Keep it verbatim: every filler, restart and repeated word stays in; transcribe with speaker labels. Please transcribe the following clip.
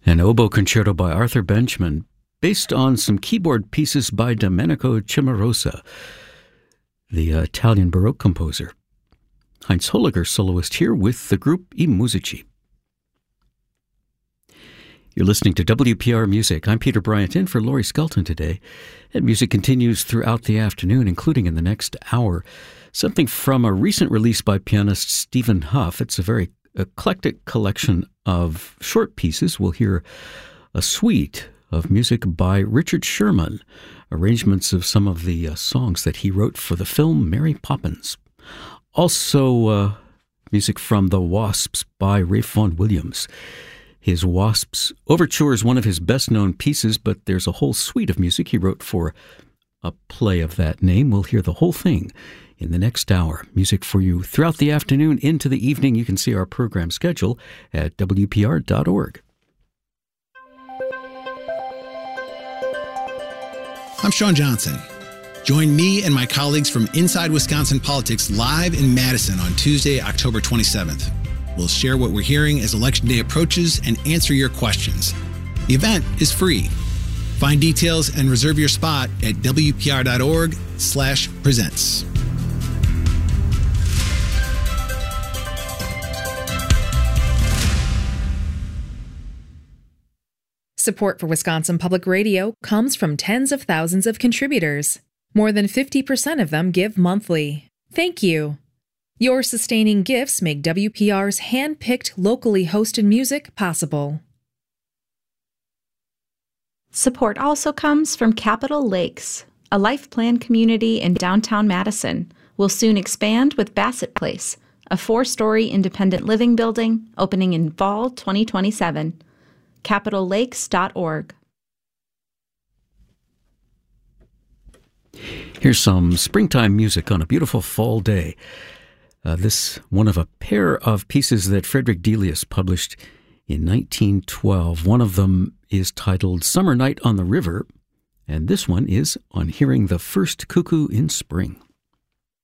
Speaker 1: An oboe concerto by Arthur Benjamin, based on some keyboard pieces by Domenico Cimarosa, the uh, Italian Baroque composer. Heinz Holliger, soloist here with the group I Musici. You're listening to W P R Music. I'm Peter Bryant, in for Laurie Skelton today. And music continues throughout the afternoon, including in the next hour. Something from a recent release by pianist Stephen Huff. It's a very eclectic collection of short pieces. We'll hear a suite of music by Richard Sherman, arrangements of some of the uh, songs that he wrote for the film Mary Poppins. Also, uh, music from The Wasps by Ralph Vaughan Williams. His Wasps Overture is one of his best-known pieces, but there's a whole suite of music he wrote for a play of that name. We'll hear the whole thing in the next hour. Music for you throughout the afternoon into the evening. You can see our program schedule at W P R dot org.
Speaker 2: I'm Sean Johnson. Join me and my colleagues from Inside Wisconsin Politics live in Madison on Tuesday, October twenty-seventh. We'll share what we're hearing as Election Day approaches and answer your questions. The event is free. Find details and reserve your spot at W P R dot org slash presents.
Speaker 3: Support for Wisconsin Public Radio comes from tens of thousands of contributors. More than fifty percent of them give monthly. Thank you. Your sustaining gifts make W P R's hand-picked, locally hosted music possible.
Speaker 4: Support also comes from Capitol Lakes, a life plan community in downtown Madison. Will soon expand with Bassett Place, a four-story independent living building opening in fall twenty twenty-seven. capitol lakes dot org.
Speaker 1: Here's some springtime music on a beautiful fall day. Uh, this one of a pair of pieces that Frederick Delius published in nineteen twelve. One of them is titled Summer Night on the River, and this one is On Hearing the First Cuckoo in Spring.